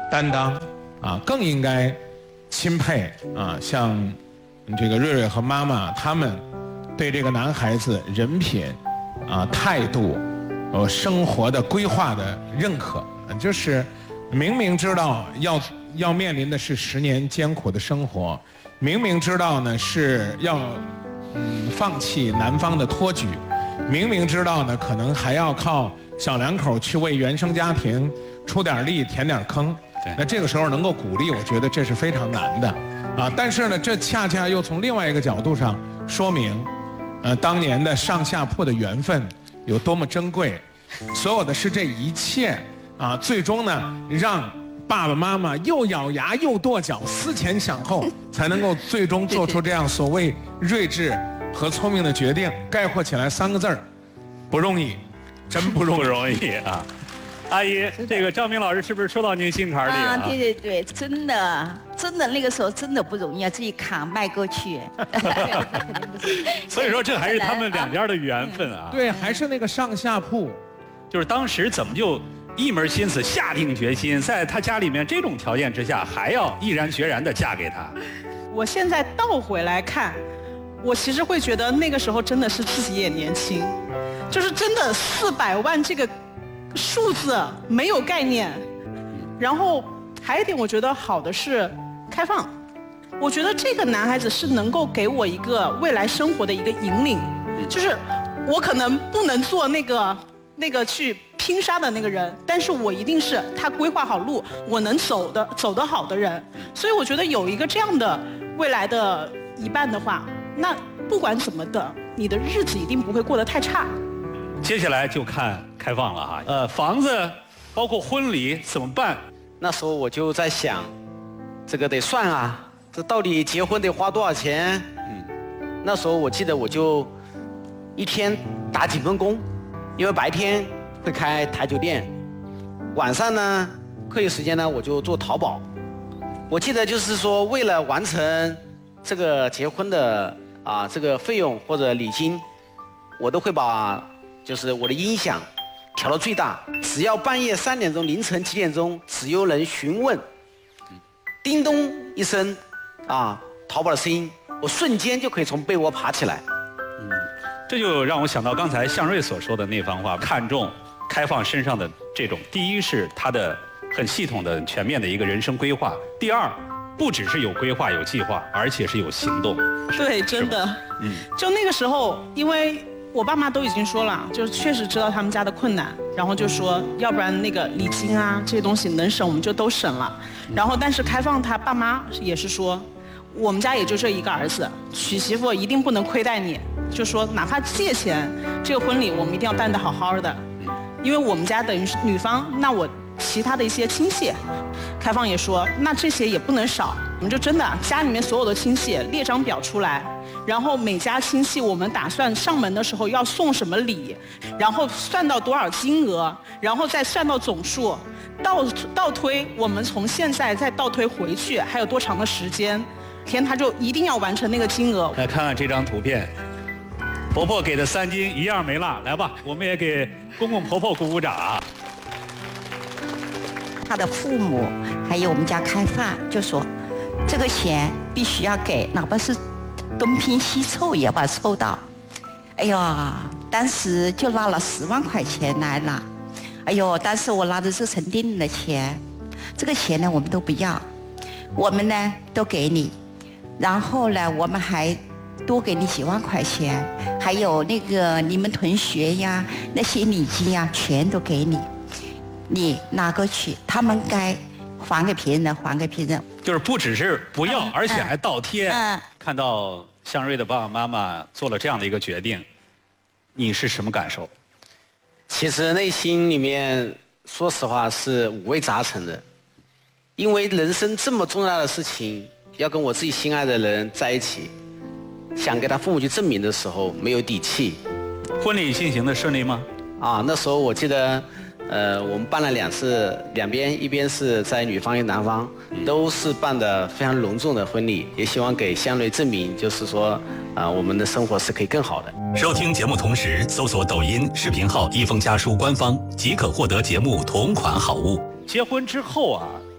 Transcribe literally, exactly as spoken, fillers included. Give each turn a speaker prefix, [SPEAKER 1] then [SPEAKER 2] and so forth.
[SPEAKER 1] 担当啊，更应该钦佩啊，像这个瑞瑞和妈妈他们对这个男孩子人品啊、态度、呃生活的规划的认可，就是明明知道要要面临的是十年艰苦的生活，明明知道呢是要嗯放弃男方的托举，明明知道呢可能还要靠小两口去为原生家庭出点力填点坑，那这个时候能够鼓励，我觉得这是非常难的啊。但是呢，这恰恰又从另外一个角度上说明，呃，当年的上下铺的缘分有多么珍贵。所有的是这一切啊，最终呢，让爸爸妈妈又咬牙又跺脚，思前想后，才能够最终做出这样所谓睿智和聪明的决定。概括起来三个字儿：不容易，真不容易。
[SPEAKER 2] 不容易啊！阿姨，这个张明老师是不是说到您心坎里
[SPEAKER 3] 啊？
[SPEAKER 2] 啊？
[SPEAKER 3] 对对对，真的，真的那个时候真的不容易啊，自己扛迈过去。
[SPEAKER 2] 所以说，这还是他们两家的缘分啊。
[SPEAKER 1] 对，还是那个上下铺。
[SPEAKER 2] 就是当时怎么就一门心思下定决心，在他家里面这种条件之下，还要毅然决然地嫁给他。
[SPEAKER 4] 我现在倒回来看，我其实会觉得那个时候真的是自己也年轻，就是真的四百万这个数字没有概念。然后还有一点我觉得好的是开放，我觉得这个男孩子是能够给我一个未来生活的一个引领，就是我可能不能做那个那个去拼杀的那个人，但是我一定是他规划好路，我能走的走得好的人。所以我觉得有一个这样的未来的一半的话，那不管怎么的，你的日子一定不会过得太差。
[SPEAKER 2] 接下来就看开放了哈，呃，房子包括婚礼怎么办？
[SPEAKER 5] 那时候我就在想，这个得算啊，这到底结婚得花多少钱？嗯，那时候我记得我就一天打几份工。因为白天会开台酒店，晚上呢课余时间呢我就做淘宝。我记得就是说，为了完成这个结婚的啊这个费用或者礼金，我都会把就是我的音响调到最大，只要半夜三点钟、凌晨几点钟，只有人询问，叮咚一声啊淘宝的声音，我瞬间就可以从被窝爬起来。
[SPEAKER 2] 这就让我想到刚才向瑞所说的那番话，看重开放身上的这种，第一是他的很系统的、全面的一个人生规划；第二，不只是有规划、有计划，而且是有行动。
[SPEAKER 4] 对，真的。嗯。就那个时候，因为我爸妈都已经说了，就是确实知道他们家的困难，然后就说，要不然那个礼金啊这些东西能省我们就都省了。然后，但是开放他爸妈也是说，我们家也就这一个儿子，娶媳妇一定不能亏待你。就说哪怕借钱，这个婚礼我们一定要办得好好的，因为我们家等于是女方，那我其他的一些亲戚，开放也说，那这些也不能少，我们就真的家里面所有的亲戚列张表出来，然后每家亲戚我们打算上门的时候要送什么礼，然后算到多少金额，然后再算到总数，倒倒推我们从现在再倒推回去还有多长的时间，天他就一定要完成那个金额。
[SPEAKER 2] 来看看这张图片。婆婆给的三金一样没落，来吧，我们也给公公婆婆鼓鼓掌啊！
[SPEAKER 3] 他的父母还有我们家开发就说，这个钱必须要给，哪怕是东拼西凑也要把它凑到。哎呀，当时就拿了十万块钱来了。哎呦，当时我拿的是陈定的钱，这个钱呢我们都不要，我们呢都给你，然后呢我们还多给你几万块钱，还有那个你们同学呀，那些礼金呀，全都给你，你拿过去，他们该还给别人的还给别人。
[SPEAKER 2] 就是不只是不要，
[SPEAKER 3] 嗯、
[SPEAKER 2] 而且还倒贴。
[SPEAKER 3] 嗯。
[SPEAKER 2] 看到向瑞的爸爸妈妈做了这样的一个决定，你是什么感受？
[SPEAKER 5] 其实内心里面，说实话是五味杂陈的，因为人生这么重要的事情，要跟我自己心爱的人在一起。想给他父母去证明的时候没有底气。
[SPEAKER 2] 婚礼进行的顺利吗？
[SPEAKER 5] 啊，那时候我记得，呃，我们办了两次，两边一边是在女方一男方，都是办的非常隆重的婚礼，也希望给向瑞证明，就是说，啊、呃，我们的生活是可以更好的。
[SPEAKER 6] 收听节目同时搜索抖音视频号“一封家书”官方，即可获得节目同款好物。
[SPEAKER 2] 结婚之后啊，